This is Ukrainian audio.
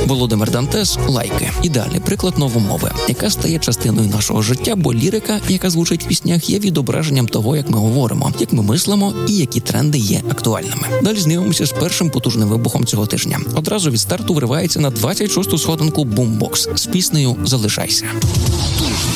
Володимир Дантес «Лайки» – ідеальний приклад новомови, яка стає частиною нашого життя, бо лірика, яка звучить в піснях, є відображенням того, як ми говоримо, як ми мислимо і які тренди є актуальними. Далі знайомимося з першим потужним вибухом цього тижня. Одразу від старту виривається на 26-ту сходинку Boombox з піснею «Залишайся».